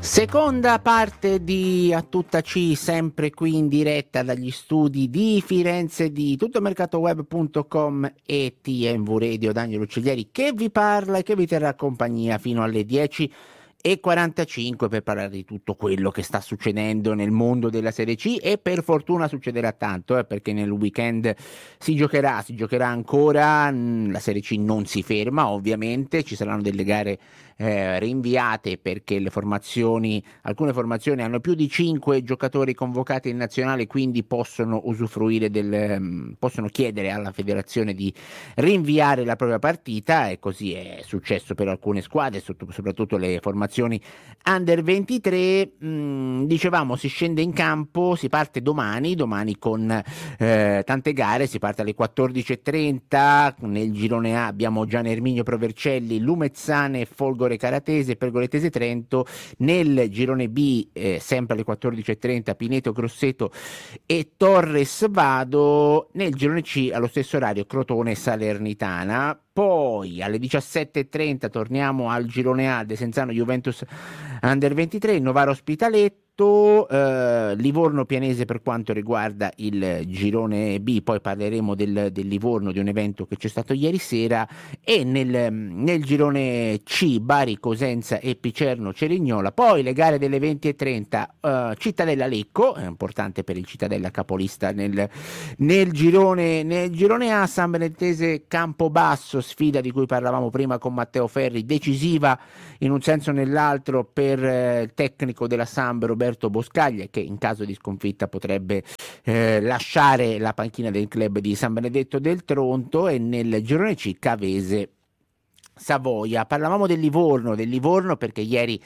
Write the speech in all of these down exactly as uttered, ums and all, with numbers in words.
Seconda parte di A Tutta C, sempre qui in diretta dagli studi di Firenze di tuttomercatoweb punto com e T M V Radio. Daniel Ucciglieri che vi parla e che vi terrà compagnia fino alle dieci e quarantacinque per parlare di tutto quello che sta succedendo nel mondo della Serie C, e per fortuna succederà tanto, eh, perché nel weekend si giocherà, si giocherà ancora, la Serie C non si ferma ovviamente, ci saranno delle gare eh, rinviate perché le formazioni, alcune formazioni hanno più di cinque giocatori convocati in nazionale, quindi possono usufruire del, um, possono chiedere alla federazione di rinviare la propria partita, e così è successo per alcune squadre, soprattutto le formazioni under ventitré. Mh, dicevamo, si scende in campo, si parte domani, domani con eh, tante gare, si parte alle quattordici e trenta, nel girone A abbiamo Gian Erminio Provercelli, Lumezzane, Folgore Caratese, Pergoletese Trento, nel girone B eh, sempre alle quattordici e trenta Pineto Grosseto e Torres Vado, nel girone C allo stesso orario Crotone Salernitana. Poi alle diciassette e trenta torniamo al girone A, Desenzano Juventus under ventitré, Novara Ospitaletto, eh, Livorno Pianese per quanto riguarda il girone B. Poi parleremo del, del Livorno, di un evento che c'è stato ieri sera, e nel, nel girone C Bari Cosenza e Picerno Cerignola. Poi le gare delle venti e trenta, eh, Cittadella Lecco, è importante per il Cittadella capolista nel, nel, girone, nel girone A, San Benedettese Campobasso, sfida di cui parlavamo prima con Matteo Ferri, decisiva in un senso o nell'altro per eh, il tecnico della Samb Roberto Boscaglia, che in caso di sconfitta potrebbe eh, lasciare la panchina del club di San Benedetto del Tronto. E nel girone C Cavese Savoia. Parlavamo del Livorno, del Livorno perché ieri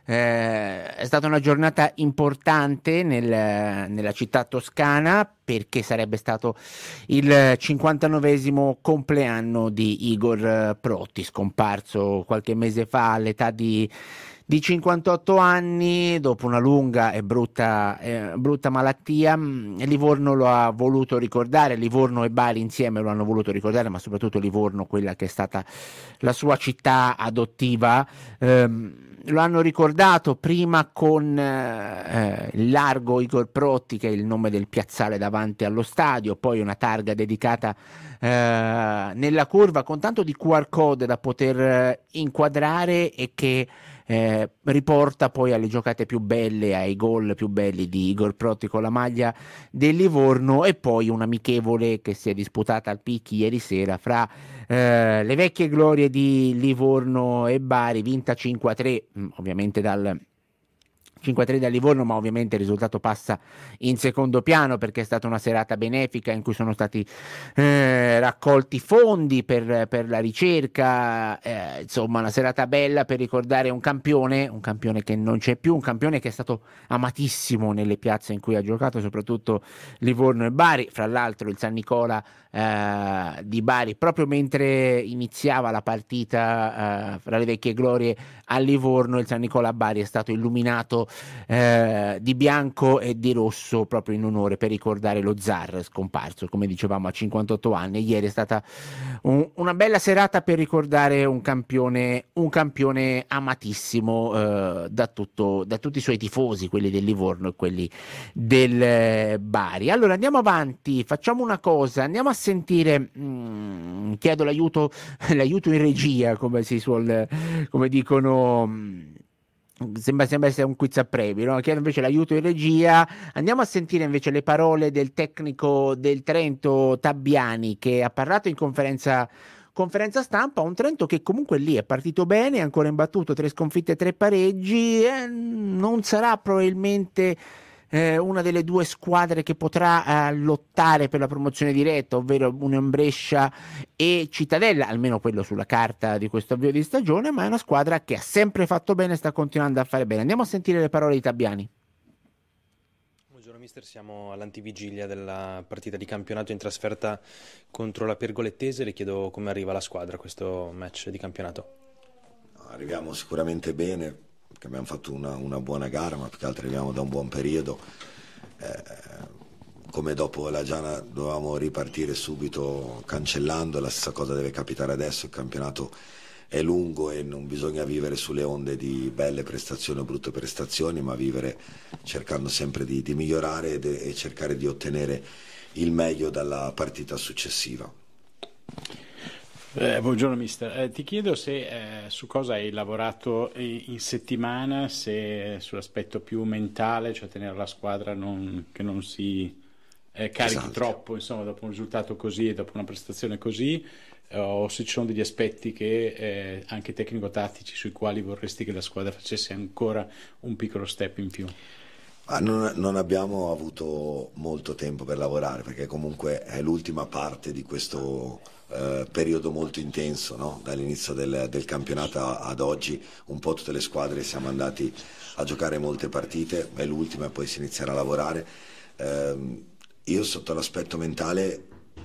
Eh, è stata una giornata importante nel, nella città toscana, perché sarebbe stato il cinquantanovesimo compleanno di Igor Protti, scomparso qualche mese fa all'età di, di cinquantotto anni dopo una lunga e brutta, eh, brutta malattia. Livorno lo ha voluto ricordare, Livorno e Bari insieme lo hanno voluto ricordare, ma soprattutto Livorno, quella che è stata la sua città adottiva. ehm, Lo hanno ricordato prima con eh, il largo Igor Protti, che è il nome del piazzale davanti allo stadio, poi una targa dedicata eh, nella curva con tanto di Q R code da poter eh, inquadrare, e che eh, riporta poi alle giocate più belle, ai gol più belli di Igor Protti con la maglia del Livorno. E poi un'amichevole che si è disputata al Picchi ieri sera fra eh, le vecchie glorie di Livorno e Bari, vinta cinque a tre, ovviamente dal cinque a tre da Livorno, ma ovviamente il risultato passa in secondo piano perché è stata una serata benefica in cui sono stati eh, raccolti fondi per, per la ricerca, eh, insomma una serata bella per ricordare un campione, un campione che non c'è più, un campione che è stato amatissimo nelle piazze in cui ha giocato, soprattutto Livorno e Bari. Fra l'altro il San Nicola eh, di Bari, proprio mentre iniziava la partita eh, fra le vecchie glorie a Livorno, il San Nicola Bari è stato illuminato eh, di bianco e di rosso proprio in onore, per ricordare lo zar scomparso, come dicevamo, a cinquantotto anni. Ieri è stata un, una bella serata per ricordare un campione, un campione amatissimo eh, da, tutto, da tutti i suoi tifosi, quelli del Livorno e quelli del eh, Bari. Allora andiamo avanti, facciamo una cosa, andiamo a sentire, mh, chiedo l'aiuto, l'aiuto in regia, come si suol, come dicono. Mh, Sembra, sembra essere un quiz a premi, no? Chiedo invece l'aiuto in regia. Andiamo a sentire invece le parole del tecnico del Trento Tabbiani, che ha parlato in conferenza, conferenza stampa. Un Trento che comunque lì è partito bene, è ancora imbattuto, tre sconfitte e tre pareggi, eh, non sarà probabilmente eh, una delle due squadre che potrà eh, lottare per la promozione diretta, ovvero Union Brescia e Cittadella, almeno quello sulla carta di questo avvio di stagione, ma è una squadra che ha sempre fatto bene e sta continuando a fare bene. Andiamo a sentire le parole di Tabbiani. Buongiorno mister, siamo all'antivigilia della partita di campionato in trasferta contro la Pergolettese. Le chiedo come arriva la squadra a questo match di campionato. Arriviamo sicuramente bene, perché abbiamo fatto una, una buona gara, ma più che altro arriviamo da un buon periodo. Eh, come dopo la Giana dovevamo ripartire subito cancellando, la stessa cosa deve capitare adesso. Il campionato è lungo e non bisogna vivere sulle onde di belle prestazioni o brutte prestazioni, ma vivere cercando sempre di, di migliorare ed, e cercare di ottenere il meglio dalla partita successiva. Eh, buongiorno mister, eh, ti chiedo se eh, su cosa hai lavorato in settimana, se sull'aspetto più mentale, cioè tenere la squadra non, che non si eh, carichi Esatto. troppo, insomma, dopo un risultato così e dopo una prestazione così, eh, o se ci sono degli aspetti che eh, anche tecnico-tattici sui quali vorresti che la squadra facesse ancora un piccolo step in più. Ma non, non abbiamo avuto molto tempo per lavorare, perché comunque è l'ultima parte di questo eh, periodo molto intenso, no? Dall'inizio del, del campionato ad oggi un po' tutte le squadre siamo andati a giocare molte partite, è l'ultima e poi si inizierà a lavorare. Eh, io sotto l'aspetto mentale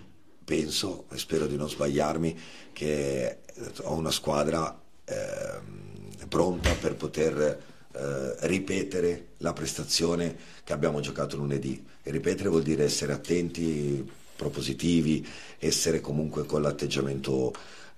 penso, e spero di non sbagliarmi, che ho una squadra eh, pronta per poter Eh, ripetere la prestazione che abbiamo giocato lunedì. E ripetere vuol dire essere attenti, propositivi, essere comunque con l'atteggiamento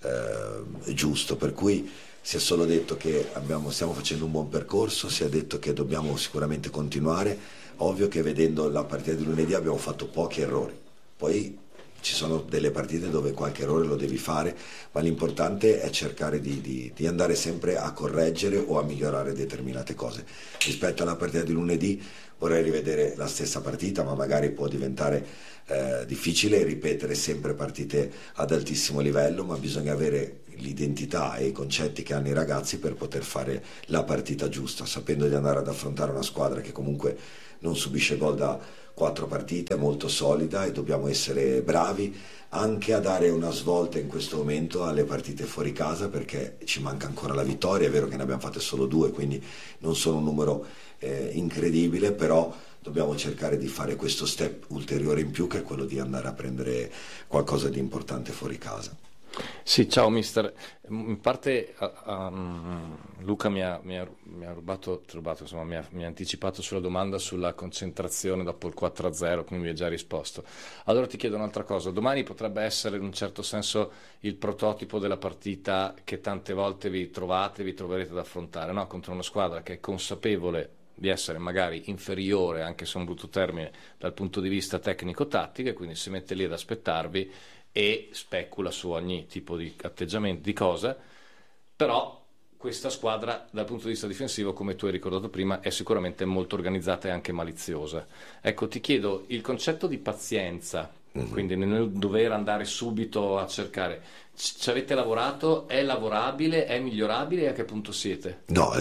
eh, giusto, per cui si è solo detto che abbiamo, stiamo facendo un buon percorso, si è detto che dobbiamo sicuramente continuare. Ovvio che vedendo la partita di lunedì abbiamo fatto pochi errori, poi ci sono delle partite dove qualche errore lo devi fare, ma l'importante è cercare di, di, di andare sempre a correggere o a migliorare determinate cose. Rispetto alla partita di lunedì vorrei rivedere la stessa partita, ma magari può diventare eh, difficile ripetere sempre partite ad altissimo livello, ma bisogna avere l'identità e i concetti che hanno i ragazzi per poter fare la partita giusta, sapendo di andare ad affrontare una squadra che comunque non subisce gol da quattro partite, è molto solida e dobbiamo essere bravi anche a dare una svolta in questo momento alle partite fuori casa, perché ci manca ancora la vittoria. È vero che ne abbiamo fatte solo due, quindi non sono un numero eh, incredibile, però dobbiamo cercare di fare questo step ulteriore in più, che è quello di andare a prendere qualcosa di importante fuori casa. Sì, ciao mister. In parte um, Luca mi ha, mi ha, mi ha rubato, rubato insomma, mi ha, mi ha anticipato sulla domanda sulla concentrazione dopo il quattro a zero, quindi mi hai già risposto. Allora ti chiedo un'altra cosa. Domani potrebbe essere in un certo senso il prototipo della partita che tante volte vi trovate, vi troverete ad affrontare, no? Contro una squadra che è consapevole di essere magari inferiore, anche se è un brutto termine, dal punto di vista tecnico-tattico, e quindi si mette lì ad aspettarvi e specula su ogni tipo di atteggiamento, di cosa, però questa squadra dal punto di vista difensivo, come tu hai ricordato prima, è sicuramente molto organizzata e anche maliziosa. Ecco, ti chiedo il concetto di pazienza, mm-hmm. quindi nel dover andare subito a cercare, ci avete lavorato? È lavorabile? È migliorabile? E a che punto siete? No,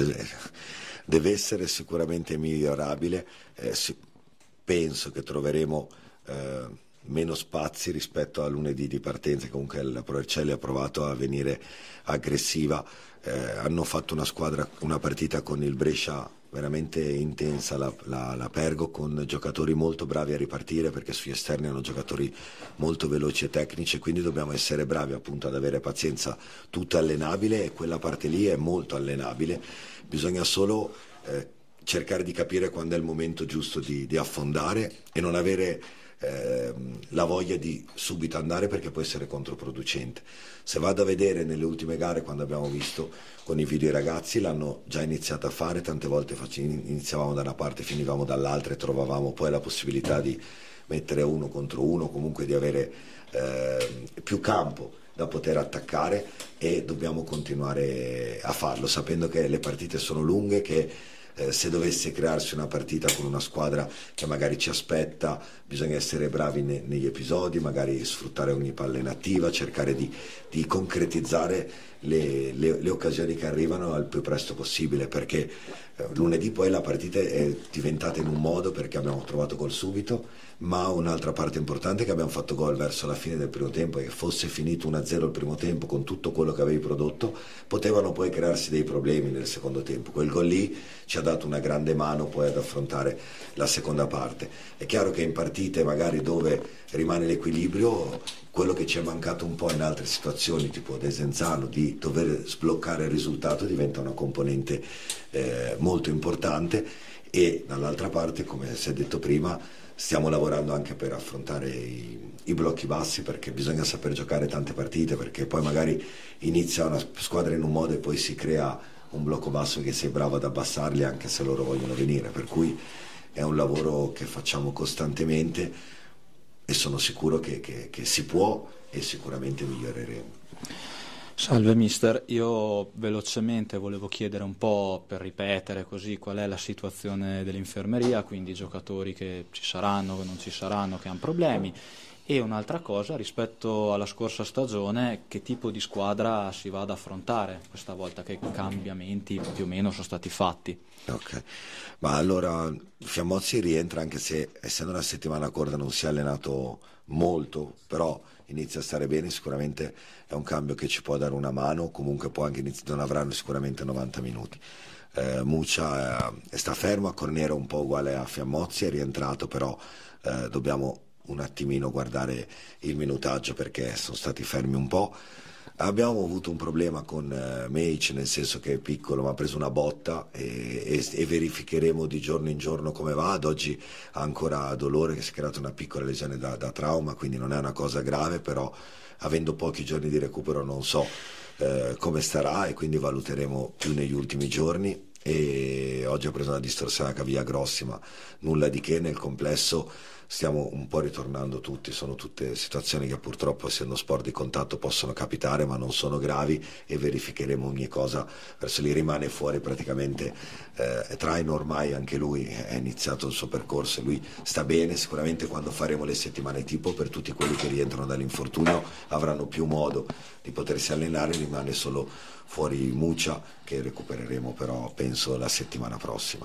deve essere sicuramente migliorabile. Eh, sì, penso che troveremo eh, meno spazi rispetto a lunedì di partenza. Comunque la Provercelli ha provato a venire aggressiva, eh, hanno fatto una squadra, una partita con il Brescia veramente intensa, la, la, la Pergo, con giocatori molto bravi a ripartire, perché sugli esterni hanno giocatori molto veloci e tecnici, quindi dobbiamo essere bravi appunto ad avere pazienza. Tutto è allenabile e quella parte lì è molto allenabile, bisogna solo eh, cercare di capire quando è il momento giusto di, di affondare e non avere Eh, la voglia di subito andare, perché può essere controproducente. Se vado a vedere nelle ultime gare, quando abbiamo visto con i video i ragazzi l'hanno già iniziato a fare, tante volte iniziavamo da una parte, finivamo dall'altra e trovavamo poi la possibilità di mettere uno contro uno, comunque di avere eh, più campo da poter attaccare, e dobbiamo continuare a farlo, sapendo che le partite sono lunghe, che Eh, se dovesse crearsi una partita con una squadra che magari ci aspetta, bisogna essere bravi ne- negli episodi, magari sfruttare ogni palla inattiva, cercare di, di concretizzare le, le, le occasioni che arrivano al più presto possibile, perché eh, lunedì poi la partita è diventata in un modo perché abbiamo trovato gol subito, ma un'altra parte importante è che abbiamo fatto gol verso la fine del primo tempo, e che fosse finito uno a zero il primo tempo con tutto quello che avevi prodotto, potevano poi crearsi dei problemi nel secondo tempo. Quel gol lì ci ha dato una grande mano poi ad affrontare la seconda parte. È chiaro che in partite magari dove rimane l'equilibrio, quello che ci è mancato un po' in altre situazioni, tipo Desenzano, di dover sbloccare il risultato, diventa una componente eh, molto importante, e dall'altra parte, come si è detto prima, stiamo lavorando anche per affrontare i, i blocchi bassi, perché bisogna saper giocare tante partite, perché poi magari inizia una squadra in un modo e poi si crea un blocco basso che sei bravo ad abbassarli anche se loro vogliono venire, per cui è un lavoro che facciamo costantemente e sono sicuro che, che, che si può e sicuramente miglioreremo. Salve mister, io velocemente volevo chiedere un po', per ripetere così, qual è la situazione dell'infermeria, quindi i giocatori che ci saranno, che non ci saranno, che hanno problemi, e un'altra cosa rispetto alla scorsa stagione, che tipo di squadra si va ad affrontare questa volta, che cambiamenti più o meno sono stati fatti. Ok, ma allora Fiammozzi rientra, anche se essendo una settimana corta non si è allenato molto, però inizia a stare bene, sicuramente è un cambio che ci può dare una mano, comunque poi anche inizi- non avranno sicuramente novanta minuti. Eh, Muccia eh, sta fermo, a Corniero un po' uguale a Fiammozzi, è rientrato, però eh, dobbiamo un attimino guardare il minutaggio perché sono stati fermi un po'. Abbiamo avuto un problema con eh, Meic, nel senso che è piccolo ma ha preso una botta e, e, e verificheremo di giorno in giorno come va. Ad oggi ha ancora dolore, che si è creata una piccola lesione da, da trauma, quindi non è una cosa grave, però avendo pochi giorni di recupero non so eh, come starà, e quindi valuteremo più negli ultimi giorni. E oggi ha preso una distorsione a caviglia grossi, ma nulla di che. Nel complesso stiamo un po' ritornando tutti, sono tutte situazioni che purtroppo, essendo sport di contatto, possono capitare, ma non sono gravi, e verificheremo ogni cosa verso lì. Rimane fuori praticamente eh, Traino, ormai anche lui è iniziato il suo percorso e lui sta bene. Sicuramente quando faremo le settimane tipo, per tutti quelli che rientrano dall'infortunio avranno più modo di potersi allenare. Rimane solo fuori Muccia, che recupereremo però penso la settimana prossima.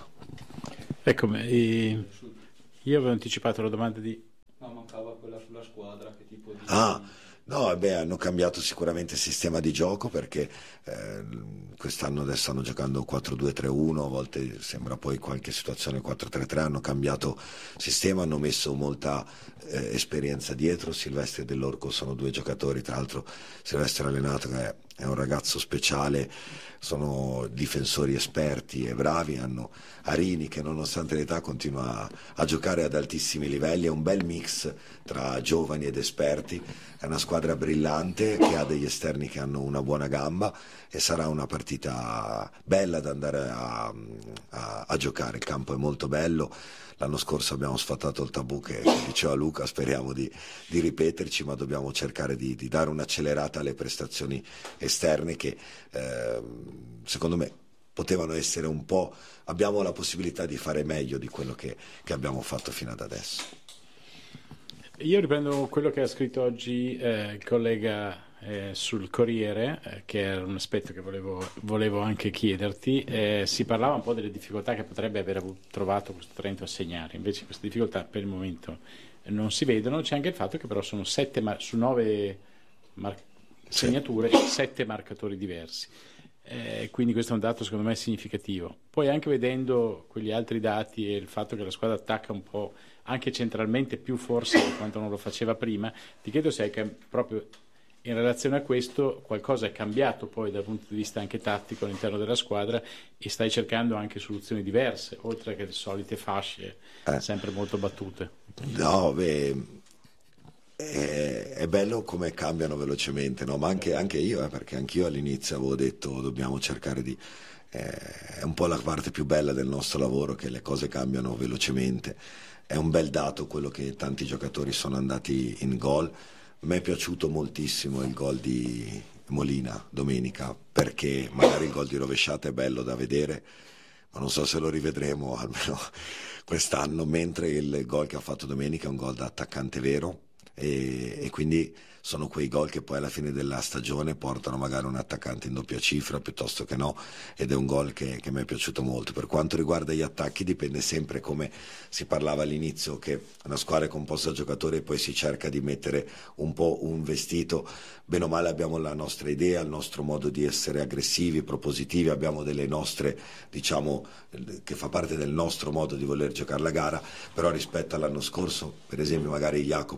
Eccomi, e... io avevo anticipato la domanda di... No, mancava quella sulla squadra, che tipo di... Ah, no, beh, hanno cambiato sicuramente il sistema di gioco, perché eh, quest'anno adesso stanno giocando quattro due tre uno, a volte sembra poi qualche situazione quattro tre tre, hanno cambiato sistema, hanno messo molta eh, esperienza dietro. Silvestri e Dell'Orco sono due giocatori, tra l'altro Silvestri allenato, che è, è un ragazzo speciale, sono difensori esperti e bravi. Hanno Arini, che nonostante l'età continua a, a giocare ad altissimi livelli, è un bel mix tra giovani ed esperti, è una squadra brillante che ha degli esterni che hanno una buona gamba, e sarà una partita bella da andare a, a, a giocare. Il campo è molto bello. L'anno scorso abbiamo sfatato il tabù che diceva Luca, speriamo di, di ripeterci, ma dobbiamo cercare di, di dare un'accelerata alle prestazioni esterne che eh, secondo me potevano essere un po', abbiamo la possibilità di fare meglio di quello che, che abbiamo fatto fino ad adesso. Io riprendo quello che ha scritto oggi eh, il collega eh, sul Corriere, eh, che era un aspetto che volevo, volevo anche chiederti. Eh, si parlava un po' delle difficoltà che potrebbe aver avuto, trovato questo Trento a segnare, invece queste difficoltà per il momento non si vedono. C'è anche il fatto che però sono sette mar- su nove mar- segnature, sette marcatori diversi. Eh, quindi questo è un dato secondo me significativo. Poi anche vedendo quegli altri dati e il fatto che la squadra attacca un po' anche centralmente più forse di quanto non lo faceva prima, ti chiedo se è proprio in relazione a questo qualcosa è cambiato poi dal punto di vista anche tattico all'interno della squadra, e stai cercando anche soluzioni diverse oltre che le solite fasce eh. sempre molto battute. No, beh, è, è bello come cambiano velocemente, no? Ma anche, anche io, eh, perché anch'io all'inizio avevo detto dobbiamo cercare di... Eh, è un po' la parte più bella del nostro lavoro, che le cose cambiano velocemente. È un bel dato quello che tanti giocatori sono andati in gol. Mi è piaciuto moltissimo il gol di Molina domenica, perché magari il gol di rovesciata è bello da vedere, ma non so se lo rivedremo almeno quest'anno, mentre il gol che ha fatto domenica è un gol da attaccante vero, e, e quindi sono quei gol che poi alla fine della stagione portano magari un attaccante in doppia cifra piuttosto che no, ed è un gol che, che mi è piaciuto molto. Per quanto riguarda gli attacchi dipende sempre, come si parlava all'inizio, che una squadra è composta da giocatori e poi si cerca di mettere un po' un vestito. Bene o male abbiamo la nostra idea, il nostro modo di essere aggressivi, propositivi, abbiamo delle nostre, diciamo, che fa parte del nostro modo di voler giocare la gara, però rispetto all'anno scorso, per esempio magari Jacopo era uno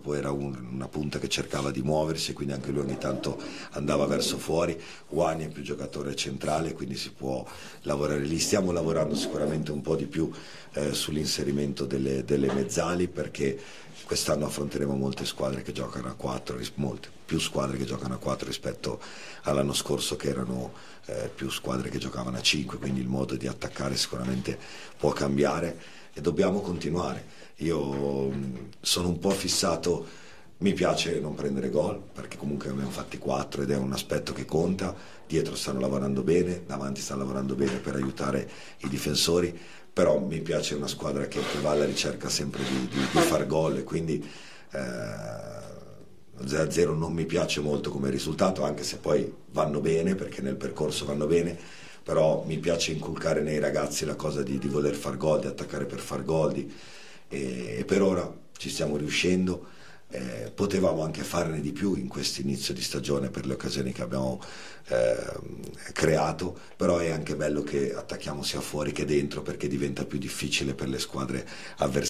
un, una punta che cercava di muoversi, quindi anche lui ogni tanto andava verso fuori. Wani è più giocatore centrale, quindi si può lavorare lì. Stiamo lavorando sicuramente un po' di più eh, sull'inserimento delle, delle mezzali, perché quest'anno affronteremo molte squadre che giocano a quattro, molte più squadre che giocano a quattro rispetto all'anno scorso, che erano eh, più squadre che giocavano a cinque, quindi il modo di attaccare sicuramente può cambiare e dobbiamo continuare. Io mh, sono un po' fissato, mi piace non prendere gol, perché comunque abbiamo fatti quattro ed è un aspetto che conta. Dietro stanno lavorando bene, davanti stanno lavorando bene per aiutare i difensori, però mi piace una squadra che, che va alla ricerca sempre di, di, di far gol, e quindi eh, zero a zero non mi piace molto come risultato, anche se poi vanno bene, perché nel percorso vanno bene, però mi piace inculcare nei ragazzi la cosa di, di voler far gol, di attaccare per far gol, di, e, e per ora ci stiamo riuscendo. Eh, potevamo anche farne di più in questo inizio di stagione per le occasioni che abbiamo eh, creato, però è anche bello che attacchiamo sia fuori che dentro, perché diventa più difficile per le squadre avversarie.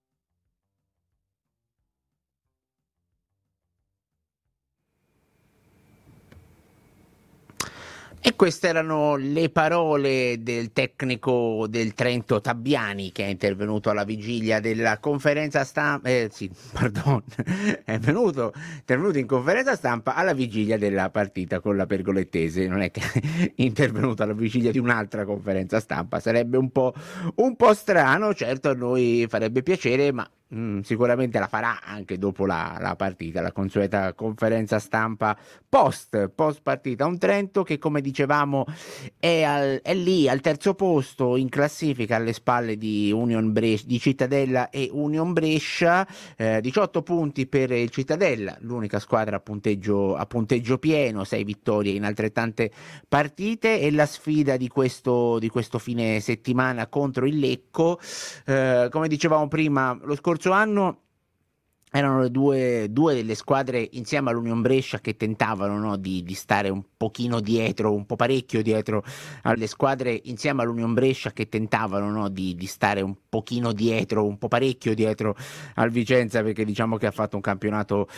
E queste erano le parole del tecnico del Trento Tabbiani, che è intervenuto alla vigilia della conferenza stampa, eh, sì, pardon, è venuto, intervenuto in conferenza stampa alla vigilia della partita con la Pergolettese. Non è che è intervenuto alla vigilia di un'altra conferenza stampa, sarebbe un po', un po' strano. Certo, a noi farebbe piacere, ma Mm, sicuramente la farà anche dopo la, la partita, la consueta conferenza stampa post, post partita. Un Trento che, come dicevamo, è, al, è lì al terzo posto in classifica, alle spalle di, Union Brescia, di Cittadella e Union Brescia, eh, diciotto punti per il Cittadella, l'unica squadra a punteggio, a punteggio pieno, sei vittorie in altrettante partite, e la sfida di questo, di questo fine settimana contro il Lecco. Eh, come dicevamo prima, lo scorso anno erano le due, due delle squadre insieme all'Union Brescia che tentavano, no, di, di stare un pochino dietro, un po' parecchio dietro alle squadre insieme all'Union Brescia che tentavano, no, di, di stare un pochino dietro, un po' parecchio dietro al Vicenza, perché diciamo che ha fatto un campionato